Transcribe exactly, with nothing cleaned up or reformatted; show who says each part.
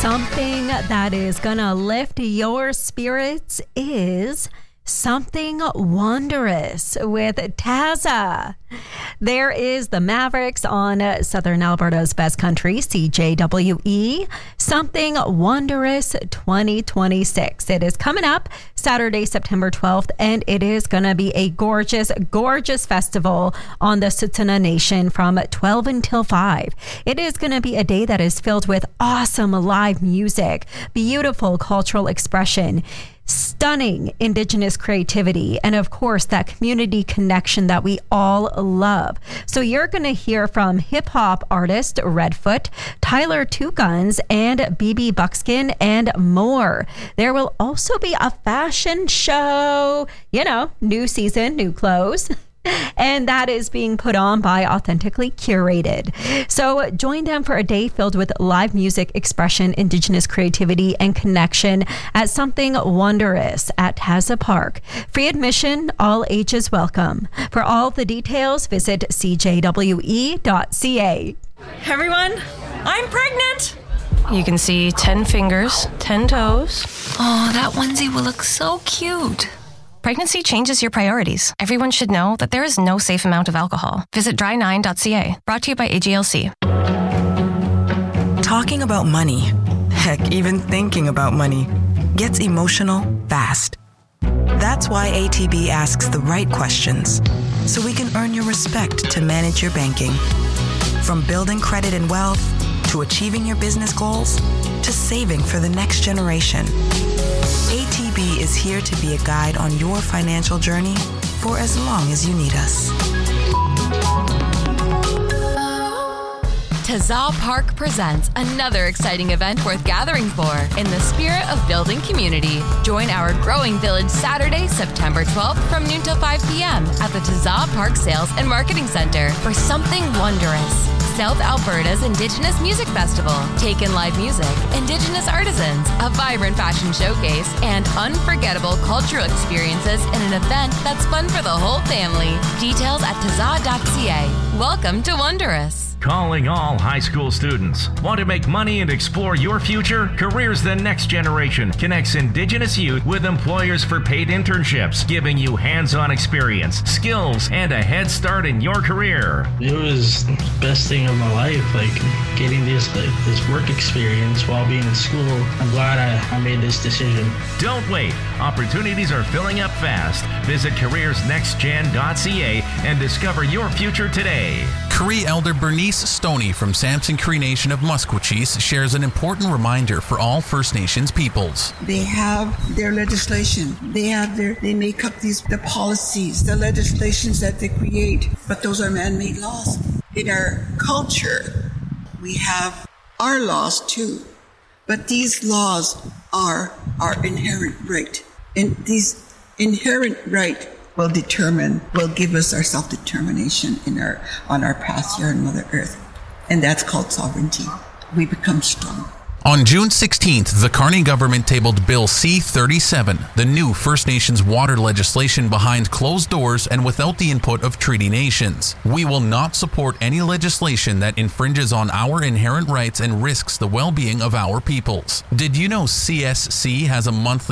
Speaker 1: Something that is going to lift your spirits is Something Wondrous with Taza. There is the Mavericks on Southern Alberta's best country, C J W E. Something Wondrous twenty twenty-six. It is coming up Saturday, September twelfth, and it is going to be a gorgeous, gorgeous festival on the Tsuut'ina Nation from twelve until five. It is going to be a day that is filled with awesome live music, beautiful cultural expression, stunning Indigenous creativity, and of course that community connection that we all love. So you're going to hear from hip-hop artist Redfoot, Tyler Two Guns, and B B Buckskin, and more. There will also be a fashion show, you know, new season, new clothes. And that is being put on by Authentically Curated. So join them for a day filled with live music, expression, Indigenous creativity, and connection at Something Wondrous at Taza Park. Free admission, all ages welcome. For all the details, visit c j w e dot c a.
Speaker 2: Hey everyone, I'm pregnant.
Speaker 3: You can see ten fingers, ten toes.
Speaker 4: Oh, that onesie will look so cute.
Speaker 3: Pregnancy changes your priorities. Everyone should know that there is no safe amount of alcohol. Visit dry nine dot c a. Brought to you by A G L C.
Speaker 5: Talking about money, heck, even thinking about money, gets emotional fast. That's why A T B asks the right questions, so we can earn your respect to manage your banking. From building credit and wealth, to achieving your business goals, to saving for the next generation. A T B is here to be a guide on your financial journey for as long as you need us.
Speaker 4: Taza Park presents another exciting event worth gathering for in the spirit of building community. Join our growing village Saturday, September twelfth from noon till five p.m. at the Taza Park Sales and Marketing Center for Something Wondrous, South Alberta's Indigenous Music Festival. Take in live music, Indigenous artisans, a vibrant fashion showcase, and unforgettable cultural experiences in an event that's fun for the whole family. Details at taza dot c a. Welcome to Wondrous.
Speaker 6: Calling all high school students. Want to make money and explore your future? Careers the Next Generation connects Indigenous youth with employers for paid internships, giving you hands-on experience, skills, and a head start in your career.
Speaker 7: It was the best thing of my life, like getting this like, this work experience while being in school. I'm glad I, I made this decision.
Speaker 6: Don't wait. Opportunities are filling up fast. Visit careers next gen dot c a and discover your future today.
Speaker 8: Cree Elder Bernice Stoney from Samson Cree Nation of Musqueam shares an important reminder for all First Nations peoples.
Speaker 9: They have their legislation. They have their, they make up these, the policies, the legislations that they create, but those are man-made laws. In our culture, we have our laws too, but these laws are our inherent right. And these inherent right will determine, will give us our self-determination in our, on our path here on Mother Earth. And that's called sovereignty. We become strong.
Speaker 8: On June sixteenth, the Carney government tabled Bill C thirty-seven, the new First Nations water legislation behind closed doors and without the input of treaty nations. We will not support any legislation that infringes on our inherent rights and risks the well-being of our peoples. Did you know C S C has a monthly